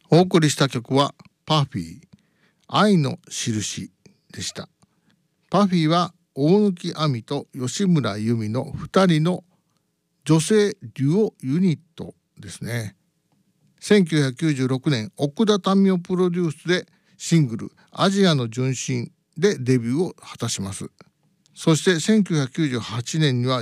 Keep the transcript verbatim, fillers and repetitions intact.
お送りした曲はパフィー愛の印でした。パフィーは大貫亜美と吉村由美のふたりの女性デュオユニットですね。せんきゅうひゃくきゅうじゅうろくねん奥田民生プロデュースでシングル「アジアの純真」でデビューを果たします。そしてせんきゅうひゃくきゅうじゅうはちねんには